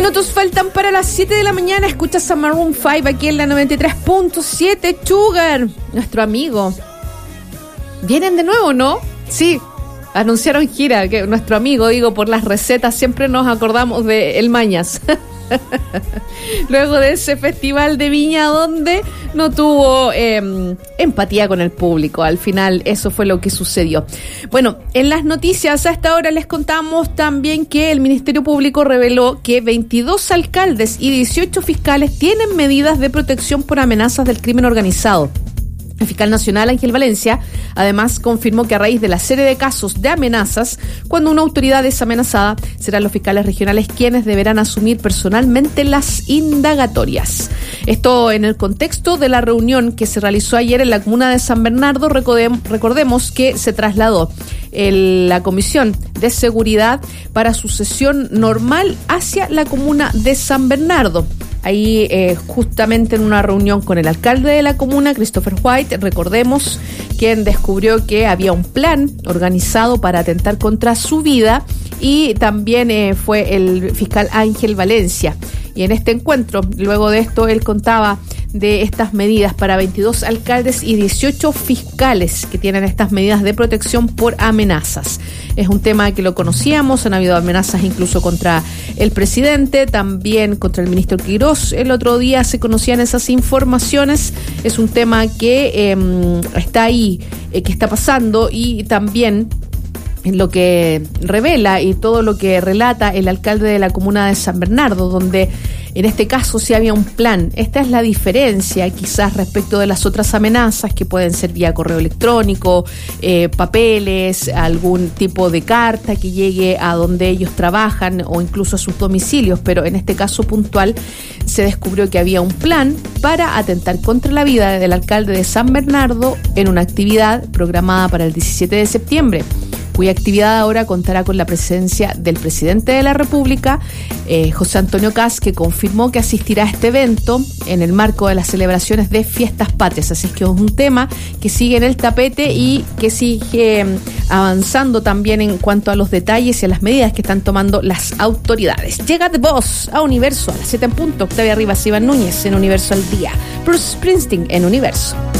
minutos faltan para las 7 de la mañana. Escuchas a Maroon 5 aquí en la 93.7. Sugar, nuestro amigo. ¿Vienen de nuevo, no? Sí, anunciaron gira. Que nuestro amigo, digo, por las recetas siempre nos acordamos de El Mañas. Luego de ese festival de Viña donde no tuvo empatía con el público. Al final eso fue lo que sucedió. Bueno, en las noticias a esta hora les contamos también que el Ministerio Público reveló que 22 alcaldes y 18 fiscales tienen medidas de protección por amenazas del crimen organizado. El fiscal nacional Ángel Valencia además confirmó que a raíz de la serie de casos de amenazas, cuando una autoridad es amenazada, serán los fiscales regionales quienes deberán asumir personalmente las indagatorias. Esto en el contexto de la reunión que se realizó ayer en la comuna de San Bernardo. Recordemos que se trasladó la Comisión de Seguridad para su sesión normal hacia la comuna de San Bernardo. Ahí justamente en una reunión con el alcalde de la comuna, Christopher White, recordemos, quien descubrió que había un plan organizado para atentar contra su vida, y también fue el fiscal Ángel Valencia. Y en este encuentro, luego de esto, él contaba de estas medidas para 22 alcaldes y 18 fiscales que tienen estas medidas de protección por amenazas. Es un tema que lo conocíamos, han habido amenazas incluso contra el presidente, también contra el ministro Quirós. El otro día se conocían esas informaciones. Es un tema que está ahí, que está pasando, y también lo que revela y todo lo que relata el alcalde de la comuna de San Bernardo, donde en este caso sí había un plan. Esta es la diferencia quizás respecto de las otras amenazas que pueden ser vía correo electrónico, papeles, algún tipo de carta que llegue a donde ellos trabajan o incluso a sus domicilios, pero en este caso puntual se descubrió que había un plan para atentar contra la vida del alcalde de San Bernardo en una actividad programada para el 17 de septiembre. Cuya actividad ahora contará con la presencia del presidente de la República, José Antonio Kast, que confirmó que asistirá a este evento en el marco de las celebraciones de Fiestas Patrias. Así es que es un tema que sigue en el tapete y que sigue avanzando también en cuanto a los detalles y a las medidas que están tomando las autoridades. Llega The Boss a Universo a las 7 en punto. Octavia Rivas, Iván Núñez en Universo al Día. Bruce Springsteen en Universo.